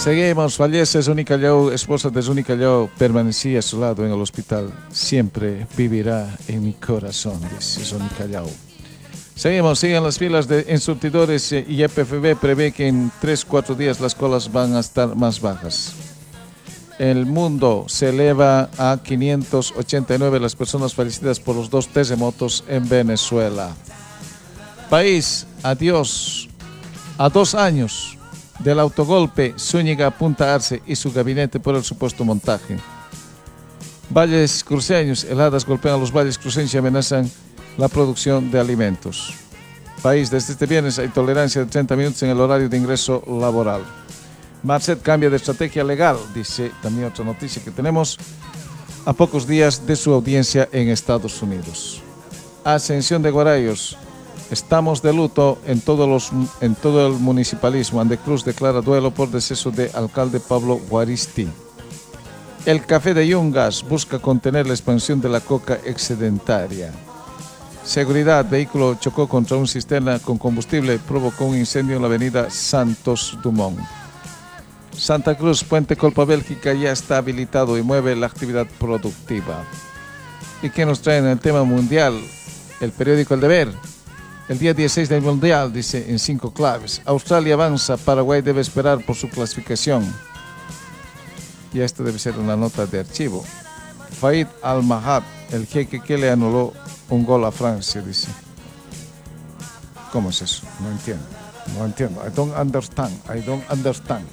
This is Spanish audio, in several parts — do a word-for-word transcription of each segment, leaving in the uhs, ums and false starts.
Seguimos, fallece Zuni Callao, esposa de Zuni Callao, permanecía a su lado en el hospital. Siempre vivirá en mi corazón, dice Zuni Callao. Seguimos, siguen las filas de insurtidores y E P F B prevé que en tres cuatro días las colas van a estar más bajas. El mundo se eleva a quinientos ochenta y nueve las personas fallecidas por los dos terremotos en Venezuela. País, adiós, a dos años del autogolpe, Zúñiga apunta a Arce y su gabinete por el supuesto montaje. Valles cruceños, heladas golpean a los valles cruceños y amenazan la producción de alimentos. País, desde este viernes hay tolerancia de treinta minutos en el horario de ingreso laboral. Marcet cambia de estrategia legal, dice también otra noticia que tenemos, a pocos días de su audiencia en Estados Unidos. Ascensión de Guarayos, estamos de luto en, todos los, en todo el municipalismo. Andecruz declara duelo por deceso de alcalde Pablo Guaristi. El Café de Yungas busca contener la expansión de la coca excedentaria. Seguridad, vehículo chocó contra un cisterna con combustible, provocó un incendio en la avenida Santos Dumont. Santa Cruz, Puente Colpa Bélgica ya está habilitado y mueve la actividad productiva. ¿Y qué nos trae en el tema mundial? El periódico El Deber. El día dieciséis del Mundial, dice en cinco claves. Australia avanza, Paraguay debe esperar por su clasificación. Y esto debe ser una nota de archivo. Faid Al-Mahad, el jeque que le anuló un gol a Francia, dice. ¿Cómo es eso? No entiendo. No entiendo. I don't understand. I don't understand.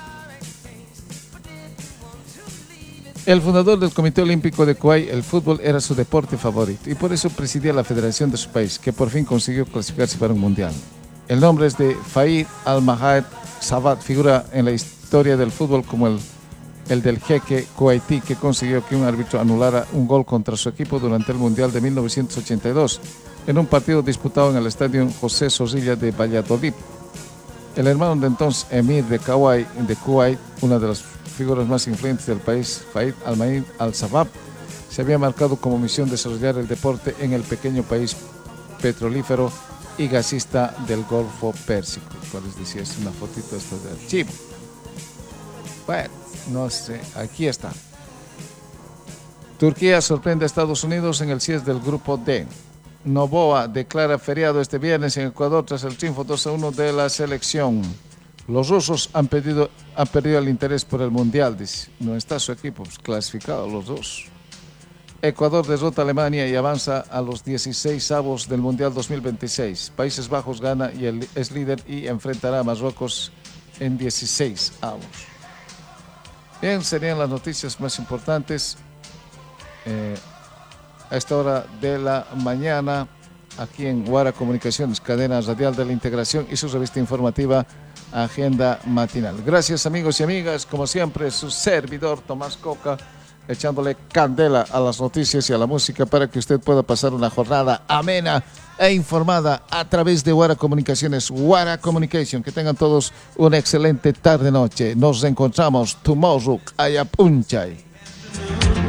El fundador del Comité Olímpico de Kuwait, el fútbol era su deporte favorito y por eso presidía la federación de su país, que por fin consiguió clasificarse para un mundial. El nombre es de Faid Al-Mahad Sabat, figura en la historia del fútbol como el, el del jeque kuwaití que consiguió que un árbitro anulara un gol contra su equipo durante el Mundial de mil novecientos ochenta y dos, en un partido disputado en el estadio José Zorrilla de Valladolid. El hermano de entonces emir de Kuwait, de Kuwait, una de las figuras más influyentes del país, Faid Al-Mahad Al-Sabab, se había marcado como misión desarrollar el deporte en el pequeño país petrolífero y gasista del Golfo Pérsico. ¿Cuál les decía? Es una fotito esta de archivo. Bueno, no sé, aquí está. Turquía sorprende a Estados Unidos en el cierre del grupo D. Noboa declara feriado este viernes en Ecuador tras el triunfo dos a uno de la selección. Los rusos han, pedido, han perdido el interés por el Mundial, dice. No está su equipo, pues, clasificado los dos. Ecuador derrota a Alemania y avanza a los dieciséis avos del Mundial dos mil veintiséis. Países Bajos gana y el, es líder y enfrentará a Marruecos en dieciséis avos. Bien, serían las noticias más importantes eh, a esta hora de la mañana aquí en Guara Comunicaciones, cadena radial de la integración y su revista informativa Agenda Matinal. Gracias amigos y amigas, como siempre su servidor Tomás Coca, echándole candela a las noticias y a la música para que usted pueda pasar una jornada amena e informada a través de Guara Comunicaciones, Guara Communication. Que tengan todos una excelente tarde-noche. Nos encontramos tomorrow. Ayapunchay.